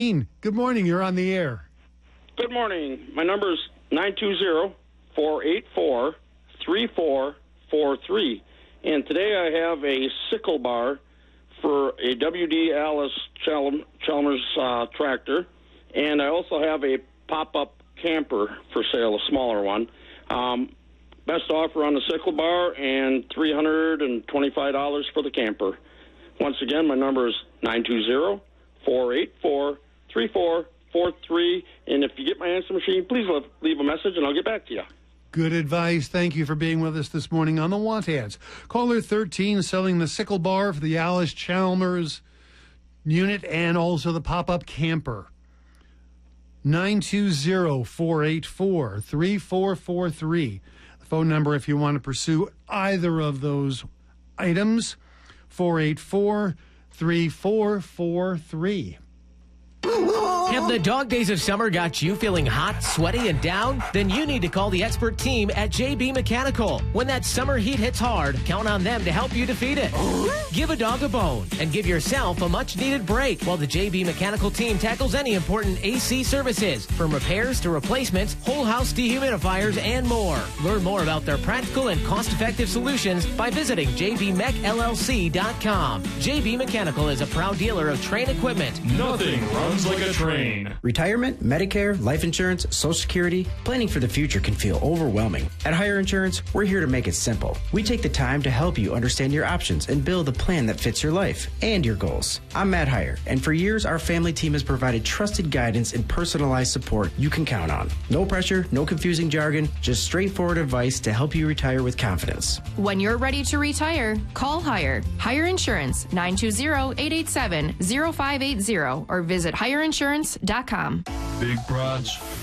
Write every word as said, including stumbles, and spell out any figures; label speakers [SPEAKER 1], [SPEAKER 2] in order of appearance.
[SPEAKER 1] Good morning. You're on the air.
[SPEAKER 2] Good morning. My number is nine two zero, four eight four, three four four three. And today I have a sickle bar for a W D Alice Chal- Chalmers uh, tractor. And I also have a pop-up camper for sale, a smaller one. Um, best offer on the sickle bar and three hundred twenty-five dollars for the camper. Once again, my number is nine two zero, four eight four, three four four three. And if you get my answer machine, please leave, leave a message and I'll get back to you.
[SPEAKER 1] Good advice. Thank you for being with us this morning on the Want Ads. Caller thirteen selling the sickle bar for the Alice Chalmers unit and also the pop-up camper. nine two zero, four eight four, three four four three. The phone number if you want to pursue either of those items, four eight four, three four four three.
[SPEAKER 3] Have the dog days of summer got you feeling hot, sweaty, and down? Then you need to call the expert team at J B Mechanical. When that summer heat hits hard, count on them to help you defeat it. Give a dog a bone and give yourself a much-needed break while the J B Mechanical team tackles any important A C services, from repairs to replacements, whole house dehumidifiers, and more. Learn more about their practical and cost-effective solutions by visiting j b mech l l c dot com. J B Mechanical is a proud dealer of Train equipment.
[SPEAKER 4] Nothing runs like a train.
[SPEAKER 5] Retirement, Medicare, life insurance, Social Security, planning for the future can feel overwhelming. At Hire Insurance, we're here to make it simple. We take the time to help you understand your options and build a plan that fits your life and your goals. I'm Matt Hire, and for years, our family team has provided trusted guidance and personalized support you can count on. No pressure, no confusing jargon, just straightforward advice to help you retire with confidence.
[SPEAKER 6] When you're ready to retire, call Hire. Hire Insurance, nine two zero, eight eight seven, zero five eight zero, or visit hire insurance dot com.
[SPEAKER 4] Big Broads